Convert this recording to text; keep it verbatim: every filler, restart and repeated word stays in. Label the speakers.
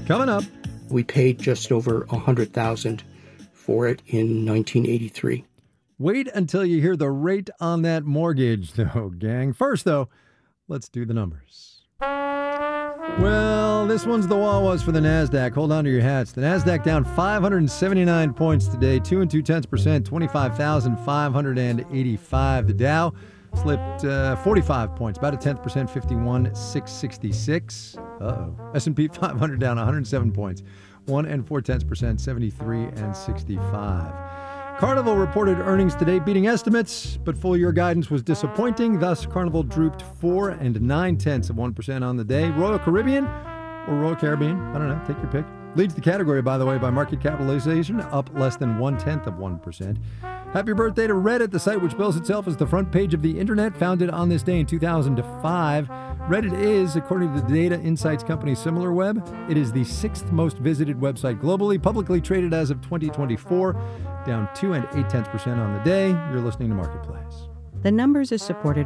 Speaker 1: Coming up.
Speaker 2: We paid just over one hundred thousand dollars for it in nineteen eighty-three.
Speaker 1: Wait until you hear the rate on that mortgage, though, gang. First, though, let's do the numbers. Well, this one's the Wawas for the NASDAQ. Hold on to your hats. The NASDAQ down five hundred seventy-nine points today, two and two-tenths percent, twenty-five thousand five hundred eighty-five. The Dow slipped uh, forty-five points, about a tenth percent, fifty-one six sixty-six. Uh-oh. S and P five hundred down one hundred seven points, one and four-tenths percent, seventy-three and sixty-five. Carnival reported earnings today, beating estimates, but full-year guidance was disappointing. Thus, Carnival drooped four and nine-tenths of one percent on the day. Royal Caribbean, or Royal Caribbean, I don't know, take your pick, leads the category, by the way, by market capitalization, up less than one-tenth of one percent. Happy birthday to Reddit, the site which bills itself as the front page of the internet, founded on this day in two thousand five. Reddit is, according to the data insights company SimilarWeb, it is the sixth most visited website globally, publicly traded as of twenty twenty-four, down two and eight-tenths percent on the day. You're listening to Marketplace.
Speaker 3: The Numbers is supported